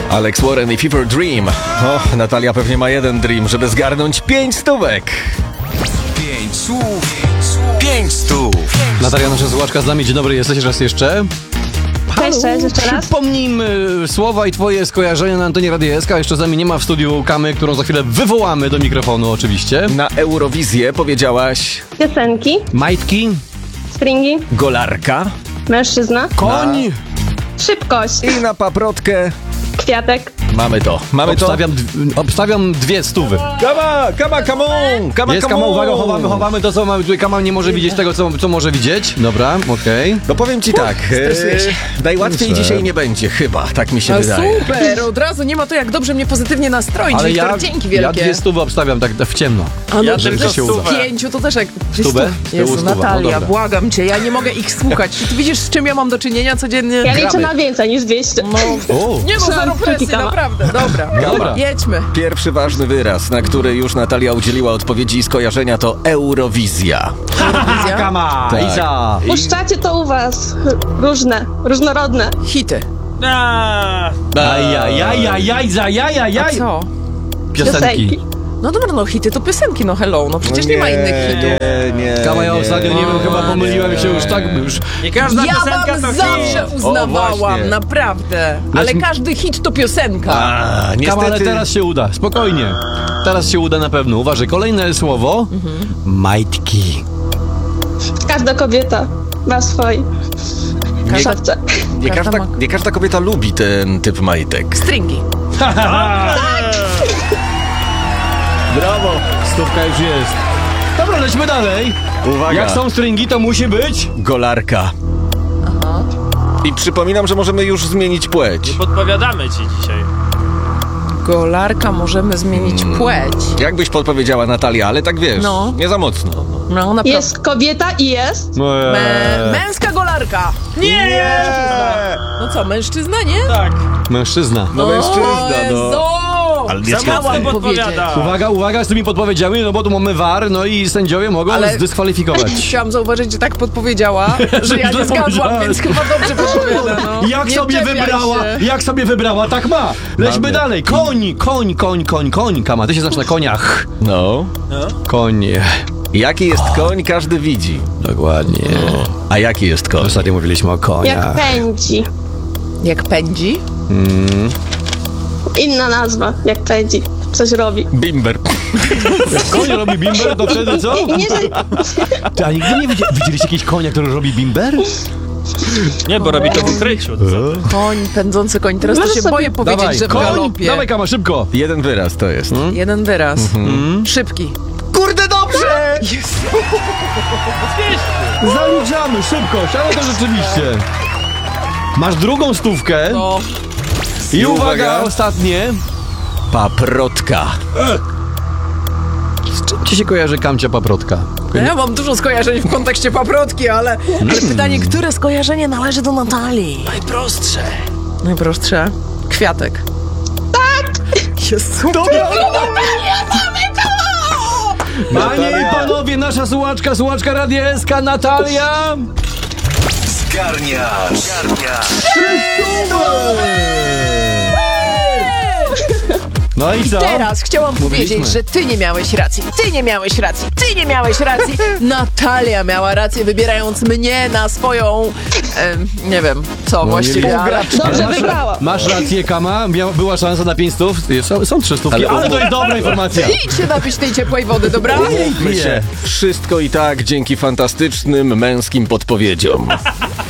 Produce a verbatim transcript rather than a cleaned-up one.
Alex Warren i Fever Dream. O, Natalia pewnie ma jeden dream, żeby zgarnąć pięć stówek. Pięć słów, pięć stów. Natalia, nasza słuchaczka z nami. Dzień dobry, jesteś raz jeszcze? Cześć, cześć, jeszcze raz. Przypomnijmy słowa i twoje skojarzenia na antenie Radia S K. Jeszcze z nami nie ma w studiu Kamy, którą za chwilę wywołamy do mikrofonu oczywiście. Na Eurowizję powiedziałaś Piosenki, Majtki, stringi, golarka mężczyzna, koń. szybkość, i na paprotkę kwiatek. mamy to. Mamy to. Obstawiam, dw- obstawiam dwie stówy. Kama, kama, come on! Kama, Jest come Kama, on! uwaga, chowamy, chowamy to, co mamy tutaj. Kama nie może widzieć tego, co, co może widzieć. Dobra, okej. No powiem ci tak, stresuję się. e, najłatwiej Proszę. dzisiaj nie będzie, chyba, tak mi się No wydaje. super, od razu nie ma to jak dobrze mnie pozytywnie nastroić, Ale Wiktor, ja, dzięki ja wielkie. dwie stówy obstawiam tak w ciemno. A no, Ja że tylko też się uda. stówę. pięciu to też jak... Stówę? Jezu, Tyłu stuwa, no Natalia, dobra. błagam cię, ja nie mogę ich słuchać. Czy ty widzisz, z czym ja mam do czynienia codziennie? Ja liczę Gramy. na więcej niż dwieście. No, O, nie ma zero Trzymam presji, kciuki, Kama. naprawdę. Dobra, Dobra. jedźmy. Pierwszy ważny wyraz, na który już Natalia udzieliła odpowiedzi i skojarzenia, to Eurowizja. Wizja. Kama, Tak. Iza. Puszczacie to u was różne, różnorodne. Hity. Aaaa. Ajajajajaj, za A jajajaj. co? Piosenki. No dobra, no hity to piosenki, no hello, no przecież nie, ma innych hitów. Nie, nie, Kama, ja ostatnio, nie wiem, chyba pomyliłem się już tak, już... Nie każda Ja piosenka wam to zawsze hit. uznawałam, właśnie. naprawdę. Ale Lecz- każdy hit to piosenka. A, Kama, niestety... ale teraz się uda, spokojnie. Teraz się uda na pewno. Uważaj, kolejne słowo. Majtki. Każda kobieta ma swój szafce. Nie Każda każda, ma- nie każda kobieta lubi ten typ majtek. Stringi. Brawo, stówka już jest. Dobra, lećmy dalej. Uwaga, Jak są stringi, to musi być... golarka. I przypominam, że możemy już zmienić płeć. Podpowiadamy ci dzisiaj. Golarka, możemy zmienić płeć. Jak byś podpowiedziała, Natalia, ale tak wiesz, No. nie za mocno. No, naprawdę. Jest kobieta i jest. Mę- męska golarka. Nie! No co, mężczyzna, nie? Tak. Mężczyzna. No mężczyzna, Jezu! no. Ale nie Za mocno Chciałam podpowiada. Uwaga, uwaga z tymi podpowiedziami, no bo tu mamy V A R, no i sędziowie mogą Ale- zdyskwalifikować. Chciałam zauważyć, że tak podpowiedziała, że ja źle nie zgadłam, powiedziałem. więc chyba dobrze podpowiada, no. Jak Nie sobie czepiaj wybrała, się. jak sobie wybrała, tak ma. Lećmy Mamy. dalej. Koń, koń, koń, koń, koń. Kama, ty się znasz na koniach. No. Koń. Jaki jest koń, każdy widzi. Dokładnie. A jaki jest koń? Ostatnio mówiliśmy o Jak koniach. pędzi. Jak pędzi? Inna nazwa, jak pędzi. Coś robi. Bimber. Jak koń robi bimber, to wtedy co? I nie, że Ty, a nigdy nie widzieli, widzieliście jakiegoś konia, który robi bimber? Nie, bo robi to w ukryciu. To za- Koń, pędzący koń. Teraz to Możesz się sobie- boję powiedzieć, Dawaj, że w koń. galopie. Dawaj, Kama, szybko. Jeden wyraz to jest. Jeden wyraz. Szybki. Kurde, dobrze! Zaliczamy, szybko, ale to rzeczywiście. Masz drugą stówkę. No. I uwaga, uwaga. ostatnie. Paprotka. Z czym ci się kojarzy Kamcia paprotka? Ja mam dużo skojarzeń w kontekście paprotki, ale, ale pytanie, które skojarzenie należy do Natalii? Najprostsze. Najprostsze. Kwiatek. Tak! Jest super. Panie i panowie, nasza słuchaczka, słuchaczka Radia S K, Natalia. Zgarniasz. Zgarniasz. No i co? Teraz chciałam Mówiliśmy. powiedzieć, że ty nie miałeś racji, ty nie miałeś racji, ty nie miałeś racji. Natalia miała rację, wybierając mnie na swoją, em, nie wiem, co właściwie, nie ale... dobrze masz, wybrała. Masz rację, Kama, Miał, była szansa na pięć stów. Są, są trzy stówki, ale, Ale- to jest dobra informacja. Idź się napić tej ciepłej wody, dobra? Mówmy się, wszystko i tak dzięki fantastycznym męskim podpowiedziom.